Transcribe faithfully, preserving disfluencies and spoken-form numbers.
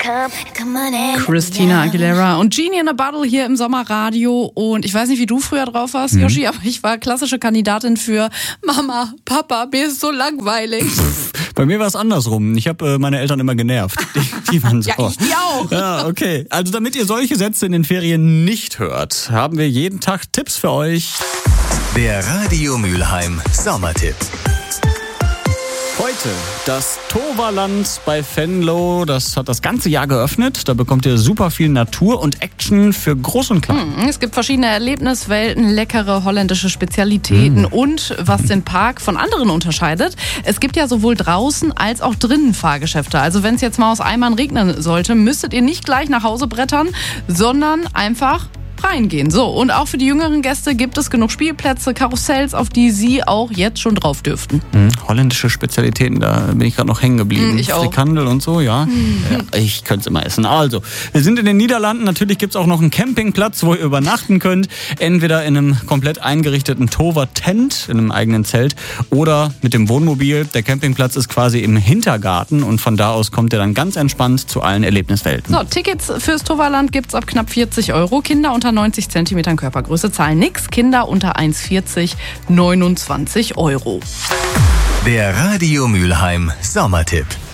Christina Aguilera und Genie in a Bottle hier im Sommerradio. Und ich weiß nicht, wie du früher drauf warst, mhm. Yoshi, aber ich war klassische Kandidatin für Mama, Papa, mir ist so langweilig. Bei mir war es andersrum. Ich habe äh, meine Eltern immer genervt. Die, die waren so. Ja, ich die auch. Ja, okay. Also damit ihr solche Sätze in den Ferien nicht hört, haben wir jeden Tag Tipps für euch. Der Radio Mülheim Sommertipp. Heute das Toverland bei Venlo. Das hat das ganze Jahr geöffnet. Da bekommt ihr super viel Natur und Action für Groß und Klein. Es gibt verschiedene Erlebniswelten, leckere holländische Spezialitäten mm. und was den Park von anderen unterscheidet. Es gibt ja sowohl draußen als auch drinnen Fahrgeschäfte. Also wenn es jetzt mal aus Eimern regnen sollte, müsstet ihr nicht gleich nach Hause brettern, sondern einfach reingehen. So, und auch für die jüngeren Gäste gibt es genug Spielplätze, Karussells, auf die sie auch jetzt schon drauf dürften. Hm, holländische Spezialitäten, da bin ich gerade noch hängen geblieben. Hm, ich auch. Frikandel und so, ja. Hm. ja ich könnte es immer essen. Also, wir sind in den Niederlanden. Natürlich gibt es auch noch einen Campingplatz, wo ihr übernachten könnt. Entweder in einem komplett eingerichteten Tover-Tent, in einem eigenen Zelt, oder mit dem Wohnmobil. Der Campingplatz ist quasi im Hintergarten und von da aus kommt ihr dann ganz entspannt zu allen Erlebniswelten. So, Tickets fürs Toverland gibt es ab knapp vierzig Euro. Kinder unter neunzig Zentimetern Körpergröße zahlen nix. Kinder unter eins Komma vierzig neunundzwanzig Euro. Der Radio Mülheim Sommertipp.